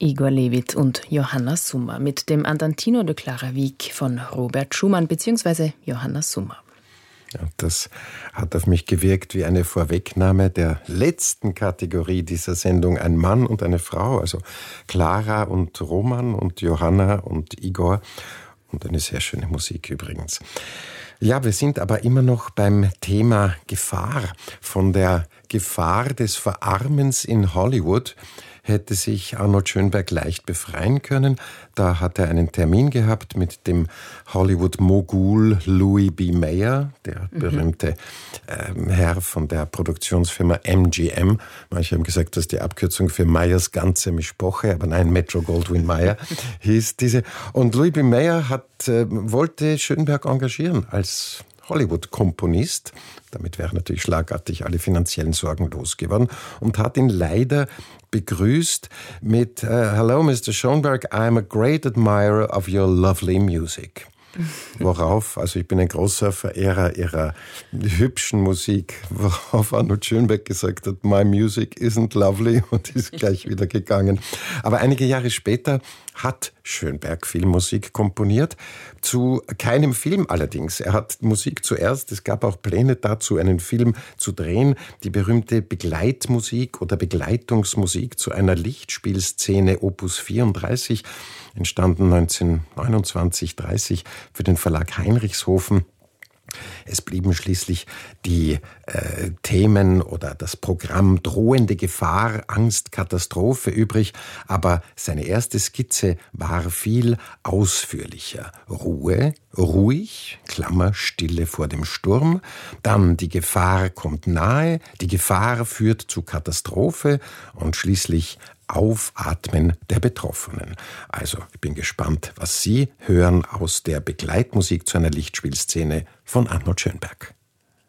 Igor Levit und Johanna Summer mit dem Andantino de Clara Wieck von Robert Schumann bzw. Johanna Summer. Ja, das hat auf mich gewirkt wie eine Vorwegnahme der letzten Kategorie dieser Sendung. Ein Mann und eine Frau, also Clara und Roman und Johanna und Igor. Und eine sehr schöne Musik übrigens. Ja, wir sind aber immer noch beim Thema Gefahr. Von der Gefahr des Verarmens in Hollywood hätte sich Arnold Schönberg leicht befreien können. Da hat er einen Termin gehabt mit dem Hollywood-Mogul Louis B. Mayer, der berühmte Herr von der Produktionsfirma MGM. Manche haben gesagt, das ist die Abkürzung für Meyers ganze Mischpoche, aber nein, Metro-Goldwyn-Mayer hieß diese. Und Louis B. Mayer wollte Schönberg engagieren als Hollywood-Komponist. Damit wären natürlich schlagartig alle finanziellen Sorgen losgeworden und hat ihn leider begrüßt mit Hello, Mr. Schönberg, I am a great admirer of your lovely music. Worauf, also ich bin ein großer Verehrer ihrer hübschen Musik, worauf Arnold Schönberg gesagt hat, my music isn't lovely, und ist gleich wieder gegangen. Aber einige Jahre später hat Schönberg Filmmusik komponiert, zu keinem Film allerdings. Er hat Musik zuerst, es gab auch Pläne dazu, einen Film zu drehen, die berühmte Begleitmusik oder Begleitungsmusik zu einer Lichtspielszene Opus 34, entstanden 1929/30 für den Verlag Heinrichshofen. Es blieben schließlich die Themen oder das Programm drohende Gefahr, Angst, Katastrophe übrig, aber seine erste Skizze war viel ausführlicher. Ruhe, ruhig, Klammer, Stille vor dem Sturm, dann die Gefahr kommt nahe, die Gefahr führt zu Katastrophe und schließlich Aufatmen der Betroffenen. Also, ich bin gespannt, was Sie hören aus der Begleitmusik zu einer Lichtspielszene von Arnold Schönberg.